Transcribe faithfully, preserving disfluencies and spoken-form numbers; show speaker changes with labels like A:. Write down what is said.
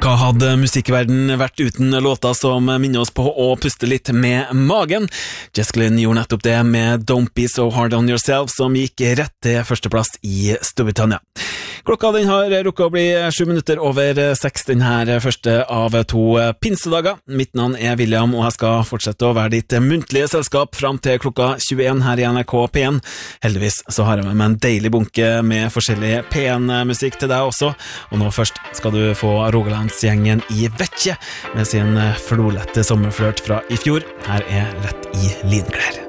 A: Hva hadde musikkverden vært uten låter som minner oss på å puste litt med magen? Jess Glynne gjorde nettopp det med Don't Be So Hard On Yourself, som gikk rett til førsteplass i Storbritannia. Klokka den har rukket å bli sju minutter over seks den her første av to pinsedager. Mitt navn er William, og jeg skal fortsette å være ditt muntlige selskap fram til klokka tjueen her i N R K P en. Heldigvis så har jeg med meg en deilig bunke med forskjellig P en-musikk til deg også, og nå først skal du få Rogalandsgjengen i Vetje med sin flolette sommerflørt fra i fjor. Her er Lett i linklær.